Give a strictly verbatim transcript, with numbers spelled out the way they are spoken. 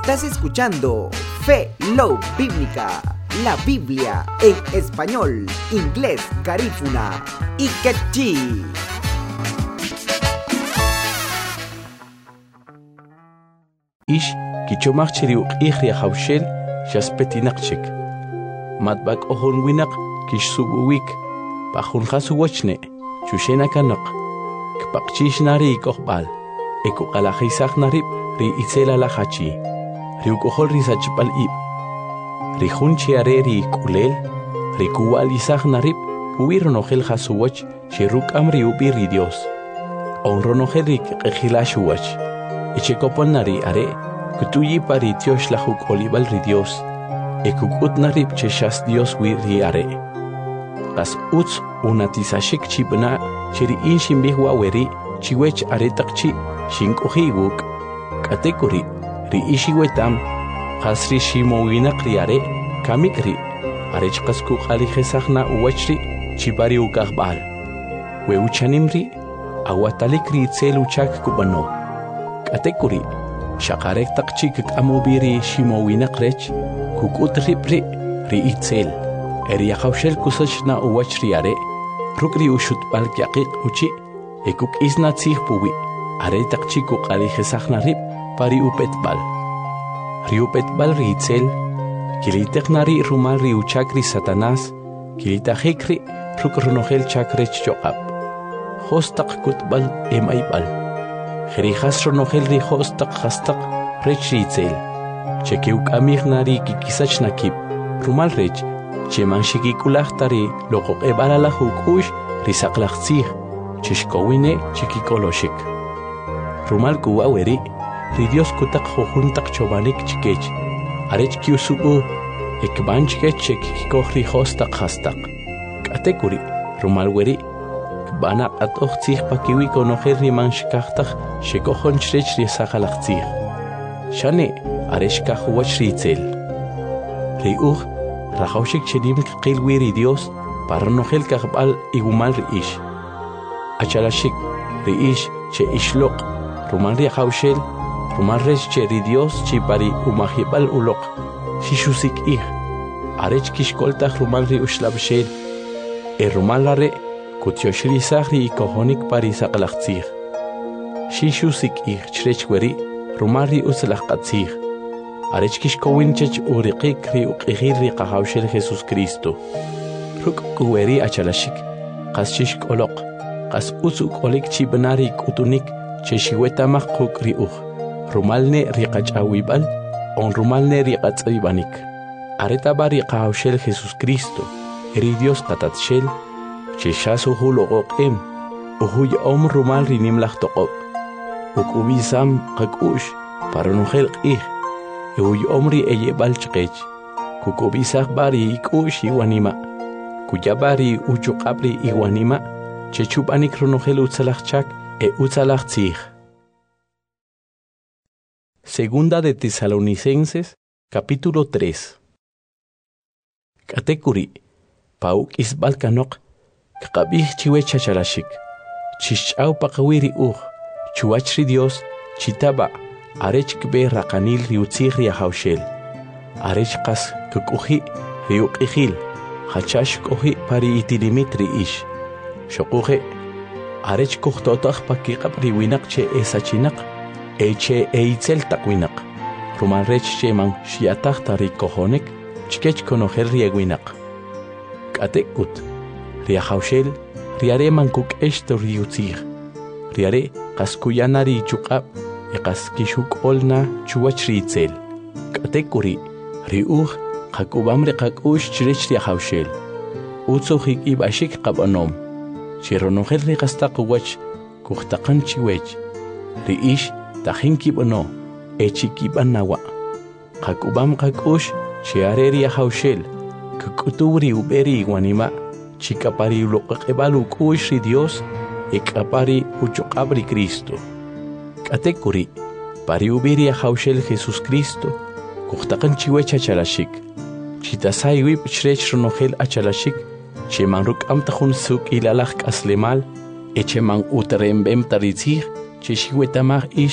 Estás escuchando Fe Love Bíblica, la Biblia en español, inglés, garífuna y quechí. Ish kichomach chiriu ikhri hawshel shaspetinak matbak ohon winak kish subuwik pahun khasu wachne chushena kanak kpaqchish nari kohbal eko qalakhisakh narib ri itzela la hachi ri ukohol ri sachpal ib ri hunchi areri kulel ri kuwal isakh narib uwir nohel khasu wach shiruk amri ubi ri Dios onro nohel ri qhilash wach Ichekopon nari are, kutuyi pari Dios la huk olibal ri Dios, e kukut narib cheshas Dios wi ri are. Kas uts unatisashik chibna, chiri in shimbihwa weri, chiwech are takchi, shinkohi wuk, katekuri, ri ishi wetam, kasri shimowinak ri are, kamikri, are chkasku khali khesakna uwachri, chibari ukahbal. We uchanimri, awatalikri itzel uchak kubano. Katekuri, shakarek takchik amubiri shimowina krech, kukut ripri, ri itzel, eri yakawshel kusach na uwach riare, rukri ushut balkyakik uchi, ekuk isna tsih puwi, are takchiku kali khesakna rip, pari upet bal. Ri upet bal ri itzel, kilitek nari rumal ri uchakri satanas, kilita hekri, rukrunohel chakrech chokap. Hostak kutbal emaibal. Jerijas ronohel ri hostak hastak rech ritzel. Chekeuk amig nari kikisach nakip. Rumal rech, cheman shikikulachtari lokok ebalala hukush risaklachtzih. Chishkowine chikikoloshik. Rumal kuwa weri, ri Dios kutak hojuntak chobanik chikech. Arech kiusubu, ekban chikech chekikikoh ri hostak hastak. Katekuri, rumal weri, Bana atoch tzich pakiwi konoher ni man shkachtak shekohon shrech ri sakalachtzich. Shane areshkach wach ritzel. Riuch rachaushik chenim kqil wiri Dios para nohel kahbal igumal riish. Achalashik riish che ishlok rumal ri haushel rumal rech che ri Dios chi pari umahibal ulok. Shishusik ich arech kishkoltach rumal ri ushlabshel. E rumal lare Kutyoshri sahri kohonik pari sakalachtzich. Shishusik ich chrechweri, rumari uslachkatzich. Arechkish kowinchech uriqik ri uqihiri qahawshel Jesus Cristo. Ruk kuweri achalashik, qas shish kolok, qas usuk olik chibnari kutunik, cheshiwetamak kuk ri uch. Rumalne riqachawibal, on rumalne riqatzibanik. Aretabari qahawshel Jesus Cristo, eri Dios qatatshel, Cheshas uhu logok em, uhu yom rumal rinim lachtoqop. Ukubisam qakush, para nuhel qih, uhu yom ri eye balchqech. Kukubisak bari ikush iwanima. Kuyabari uchuqabri iwanima, chechupanik runuhel utzalachchak e utzalachtzich. Segunda de Tesalonicenses, capítulo tres. Katekuri, pauk isbalkanok, Kakabih chiwe chachalashik. Chichau pakawiri uh. Chuachri Dios. Chitaba. Arech kbe rakanil riutzih riahaushel. Arech kas kukuhi riukihil. Hachash kohi pari itilimitri ish. Shokuhe. Arech kuhtotach pakikab riwinak che esachinak. Eche eitzel takwinak. Rumanrech che man shiatach tari kohonek. Chikech konohel riegwinak. Katekut. Riahaushel, riare mankuk esto riutzih. Riare kaskuyanari chukab, e kaskishuk olna chuachritzel. Katekuri, riuch, kakubamre kakush chirech riahaushel. Utsuhik ibashik kabanom. Chironohel rikastak wach, kuhtakan chiwech. Riish, tahinkibano, echikibanawa. Kakubam kakush, chiare riahaushel. Kukuturi uberi wanima. Chikapari uloqebalu kushri Dios, ekapari uchuqabri Cristo. Katekuri, pari ubiri haushel Jesus Cristo, kuhtakan chiwecha chalashik. Chitasai wip chrech runohel achalashik, cheman ruk amtahun suk ilalach aslemal, echeman utrembem taritzih, cheshiwetamach ish